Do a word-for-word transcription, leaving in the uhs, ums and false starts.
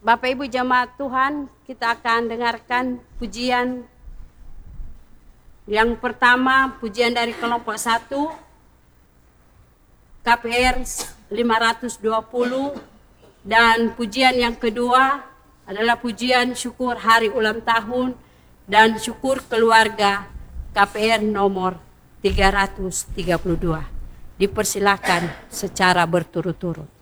Bapak Ibu jemaat Tuhan, kita akan dengarkan pujian yang pertama, pujian dari kelompok satu, K P R lima ratus dua puluh, dan pujian yang kedua adalah pujian syukur hari ulang tahun dan syukur keluarga K P R nomor tiga ratus tiga puluh dua. Dipersilakan secara berturut-turut.